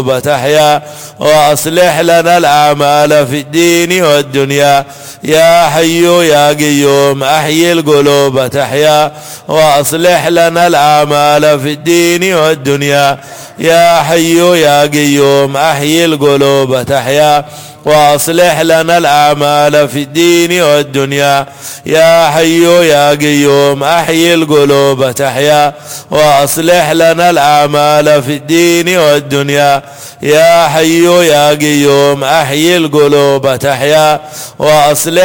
تحيا وأصلح لنا الأعمال في الدين والدنيا يا حي يا قيوم أحيي القلوب تحيا وأصلح لنا الأعمال في الدين والدنيا يا حي يا قيوم أحيي القلوب تحيا وأصلح لنا الأعمال في الدين والدنيا يا حي يا قيوم أحيي القلوب تحيا وأصلح لنا الأعمال في الدين والدنيا يا حي يا قيوم أحيي القلوب تحيا وأصلح